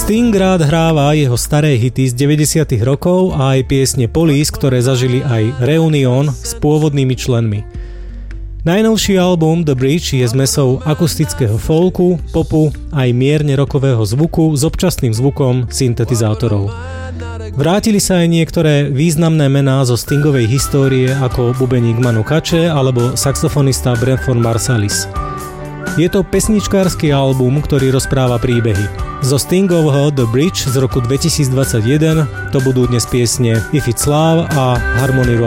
Sting rád hráva jeho staré hity z 90. rokov a aj piesne Police, ktoré zažili aj reunión s pôvodnými členmi. Najnovší album The Bridge je zmesou akustického folku, popu aj mierne rockového zvuku s občasným zvukom syntetizátorov. Vrátili sa aj niektoré významné mená zo Stingovej histórie ako bubeník Manu Katché alebo saxofonista Branford Marsalis. Je to pesničkársky album, ktorý rozpráva príbehy. Zo Stingovho The Bridge z roku 2021 to budú dnes piesne If It's Love a Harmony Road.